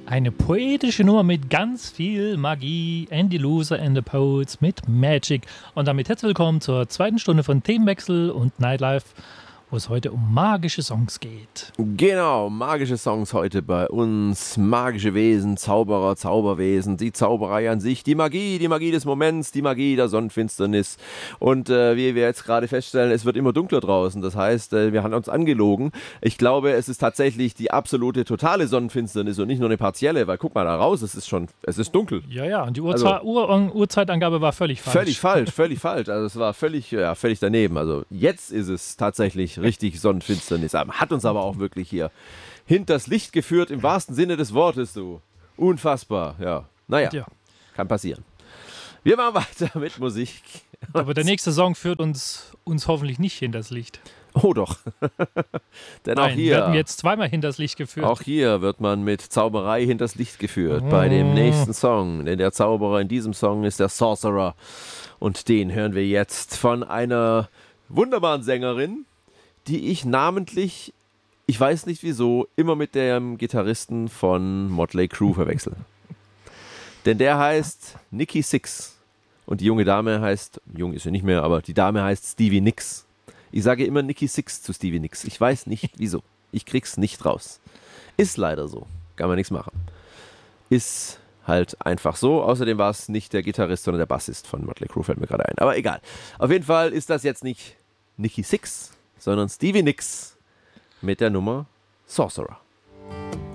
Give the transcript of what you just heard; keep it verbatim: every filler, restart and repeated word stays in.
Eine poetische Nummer mit ganz viel Magie. Andy Loser and the Poets mit Magic. Und damit herzlich willkommen zur zweiten Stunde von Themenwechsel und Nightlife, wo es heute um magische Songs geht. Genau, magische Songs heute bei uns. Magische Wesen, Zauberer, Zauberwesen, die Zauberei an sich, die Magie, die Magie des Moments, die Magie der Sonnenfinsternis. Und äh, wie wir jetzt gerade feststellen, es wird immer dunkler draußen. Das heißt, äh, wir haben uns angelogen. Ich glaube, es ist tatsächlich die absolute, totale Sonnenfinsternis und nicht nur eine partielle, weil guck mal da raus, es ist schon, es ist dunkel. Ja, ja, und die Uhrzei- also, Uhr- Uhrzeitangabe war völlig falsch. Völlig falsch, völlig falsch. Also es war völlig, ja, völlig daneben. Also jetzt ist es tatsächlich richtig Sonnenfinsternis. Hat uns aber auch wirklich hier hinters Licht geführt, im wahrsten Sinne des Wortes, du. Unfassbar, ja. Naja, ja. Kann passieren. Wir machen weiter mit Musik. Aber der nächste Song führt uns, uns hoffentlich nicht hinters Licht. Oh doch. Denn Nein, auch hier werden wir jetzt zweimal hinters Licht geführt. Auch hier wird man mit Zauberei hinters Licht geführt. Oh. Bei dem nächsten Song. Denn der Zauberer in diesem Song ist der Sorcerer. Und den hören wir jetzt von einer wunderbaren Sängerin, die ich namentlich, ich weiß nicht wieso, immer mit dem Gitarristen von Motley Crue verwechsel. Denn der heißt Nikki Sixx und die junge Dame heißt, jung ist sie nicht mehr, aber die Dame heißt Stevie Nicks. Ich sage immer Nikki Sixx zu Stevie Nicks. Ich weiß nicht wieso. Ich krieg's nicht raus. Ist leider so. Kann man nichts machen. Ist halt einfach so. Außerdem war es nicht der Gitarrist, sondern der Bassist von Motley Crue, fällt mir gerade ein. Aber egal. Auf jeden Fall ist das jetzt nicht Nikki Sixx, sondern Stevie Nicks mit der Nummer Sorcerer.